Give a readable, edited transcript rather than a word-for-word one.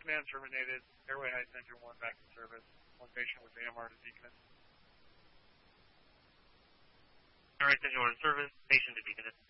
Command terminated. Airway Heights Engine 1 back in service. One patient with AMR to Deaconess. Airway Heights Engine 1 in service. Patient to Deaconess.